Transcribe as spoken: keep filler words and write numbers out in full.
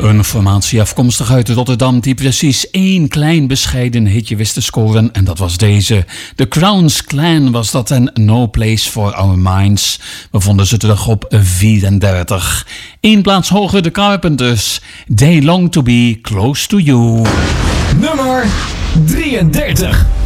Een formatie afkomstig uit Rotterdam die precies één klein bescheiden hitje wist te scoren en dat was deze. The Crowns Clan was dat en No Place for Our Minds. We vonden ze terug op vierendertig. Eén plaats hoger de Carpenters. They Long to Be Close to You. Nummer drieëndertig.